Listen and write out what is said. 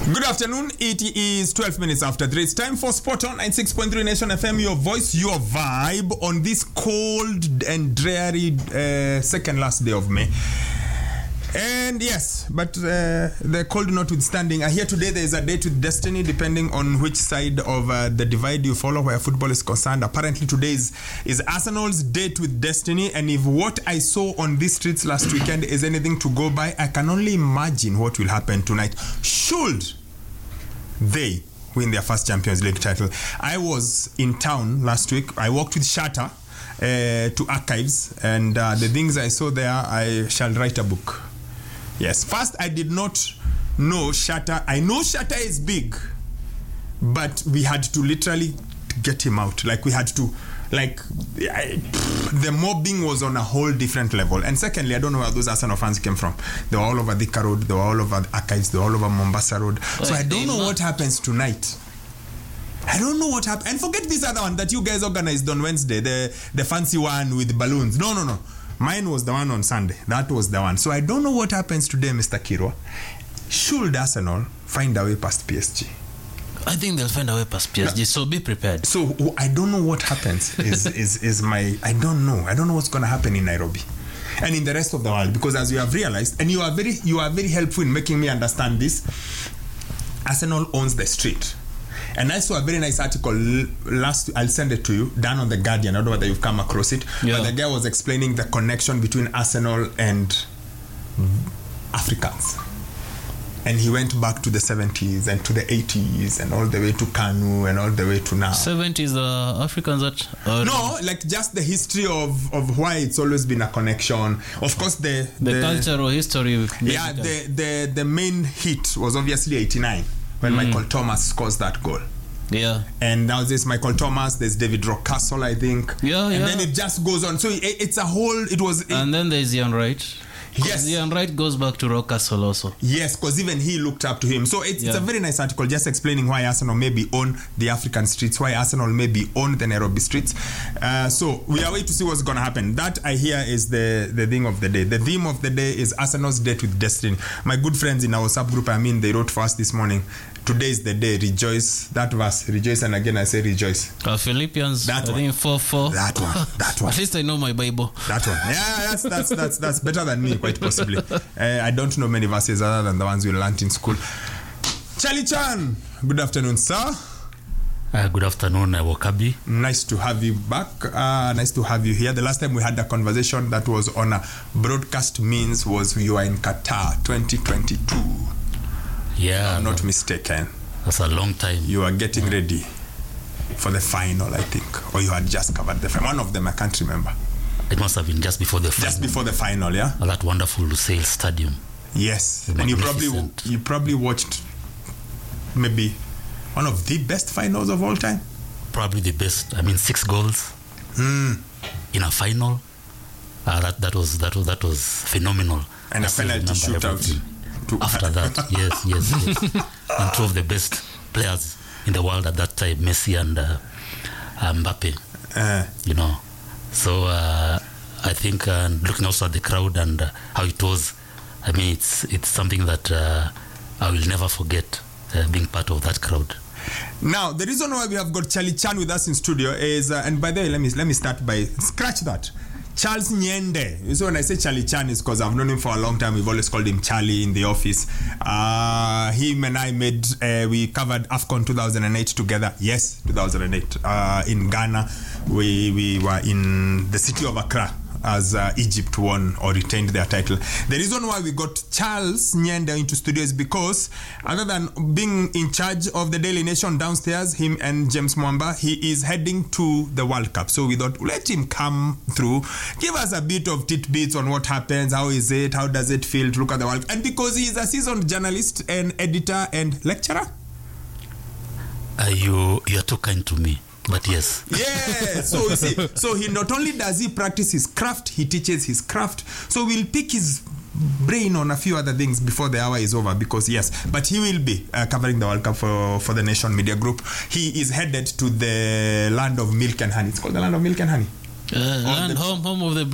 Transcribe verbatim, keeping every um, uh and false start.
Good afternoon. It is twelve minutes after three. It's time for Sport on ninety-six point three Nation F M. Your voice, your vibe on this cold and dreary uh, second last day of May. And yes, but uh, the cold notwithstanding, I hear today there is a date with destiny depending on which side of uh, the divide you follow where football is concerned. Apparently today is, is Arsenal's date with destiny, and if what I saw on these streets last weekend is anything to go by, I can only imagine what will happen tonight should they win their first Champions League title. I was in town last week. I walked with Shatter uh, to Archives, and uh, the things I saw there, I shall write a book. Yes. First, I did not know Shatter. I know Shatter is big, but we had to literally get him out. Like, we had to, like, I, the mobbing was on a whole different level. And secondly, I don't know where those Arsenal fans came from. They were all over Thika Road. They were all over Archives. They were all over Mombasa Road. Well, so I don't know what happens tonight. I don't know what happened. And forget this other one that you guys organized on Wednesday, the, the fancy one with balloons. No, no, no. Mine was the one on Sunday. That was the one. So I don't know what happens today, Mister Kirwa. Should Arsenal find a way past P S G? I think they'll find a way past P S G, no. So be prepared. So I don't know what happens is, is, is my... I don't know. I don't know what's going to happen in Nairobi and in the rest of the world, because as you have realized, and you are very, you are very helpful in making me understand this, Arsenal owns the street. And I saw a very nice article last, I'll send it to you, done on The Guardian. I don't know whether you've come across it. Yeah. But the guy was explaining the connection between Arsenal and Africans. And he went back to the seventies and to the eighties and all the way to Kanu and all the way to now. seventies, uh, Africans that... Uh, no, like just the history of, of why it's always been a connection. Of course, the... The, the cultural history. Basically. Yeah, the, the, the main hit was obviously eighty-nine. When mm. Michael Thomas scores that goal. Yeah. And now there's Michael Thomas, there's David Rockcastle, I think. Yeah, and yeah. then it just goes on. So it, it's a whole, it was... It, and then there's Ian Wright. Yes. Ian Wright goes back to Rockcastle also. Yes, because even he looked up to him. So it's, yeah. it's a very nice article just explaining why Arsenal maybe own the African streets, why Arsenal maybe own the Nairobi streets. Uh, so we are waiting to see what's going to happen. That I hear is the, the thing of the day. The theme of the day is Arsenal's date with destiny. My good friends in our subgroup, I mean, they wrote for us this morning, today is the day, rejoice. That verse, rejoice, and again I say rejoice. Uh, Philippians, that I one. think four four. That one, that one. At least I know my Bible. That one. Yeah, that's that's that's that's better than me, quite possibly. Uh, I don't know many verses other than the ones we learned in school. Charlie Chan, good afternoon, sir. Uh, good afternoon, uh, Wakabi. Nice to have you back. Uh, nice to have you here. The last time we had a conversation that was on a broadcast means was you were in Qatar twenty twenty-two. Yeah. I'm not mistaken. That's a long time. You are getting yeah. ready for the final, I think. Or you had just covered the final. One of them, I can't remember. It must have been just before the final. Just before the final, yeah? Oh, that wonderful Lusail Stadium. Yes. And you probably you probably watched maybe one of the best finals of all time? Probably the best. I mean, six goals mm. in a final. Uh, that, that, was, that, was, that was phenomenal. And I a penalty shootout. After that, yes, yes, yes. And two of the best players in the world at that time, Messi and uh, uh, Mbappe. Uh. You know, so uh, I think uh, looking also at the crowd and uh, how it was, I mean, it's it's something that uh, I will never forget, uh, being part of that crowd. Now, the reason why we have got Charlie Chan with us in studio is, uh, and by the way, let me let me start by scratch that. Charles Nyende. So when I say Charlie Chan, is because I've known him for a long time. We've always called him Charlie in the office. Uh, him and I made, uh, we covered AFCON two thousand eight together. Yes, two thousand eight. Uh, in Ghana, we, we were in the city of Accra as uh, Egypt won or retained their title. The reason why we got Charles Nyende into studio is because other than being in charge of the Daily Nation downstairs, him and James Mwamba, he is heading to the World Cup. So we thought, let him come through, give us a bit of tidbits on what happens, how is it, how does it feel to look at the World Cup. And because he is a seasoned journalist and editor and lecturer. Uh, you, you're too kind to me. But yes. Yeah. So you see, so he not only does he practice his craft, he teaches his craft. So we'll pick his brain on a few other things before the hour is over, because yes, but he will be uh, covering the World Cup for, for the Nation Media Group. He is headed to the land of milk and honey. It's called the land of milk and honey. Uh, land, home, home of the